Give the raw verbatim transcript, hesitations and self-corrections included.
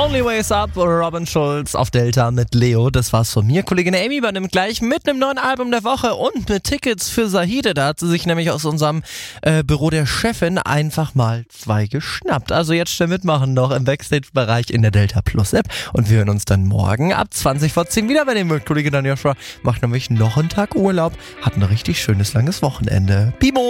Only Ways Up, Robin Schulz auf Delta mit Leo. Das war's von mir. Kollegin Amy übernimmt gleich mit einem neuen Album der Woche und mit Tickets für Zahide. Da hat sie sich nämlich aus unserem äh, Büro der Chefin einfach mal zwei geschnappt. Also jetzt schnell mitmachen noch im Backstage-Bereich in der Delta Plus App. Und wir hören uns dann morgen ab zwanzig vor zehn wieder, wenn ihr mögt. Kollegin Joshua macht nämlich noch einen Tag Urlaub. Hat ein richtig schönes, langes Wochenende. Bimo!